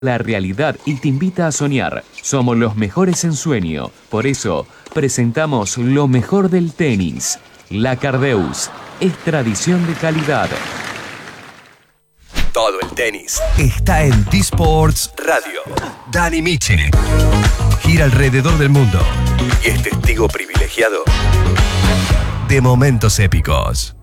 la realidad y te invita a soñar. Somos los mejores en sueño. Por eso, presentamos lo mejor del tenis. La Cardeus es tradición de calidad. Todo el tenis está en T-Sports Radio. Dani Miche gira alrededor del mundo y es testigo privilegiado de momentos épicos.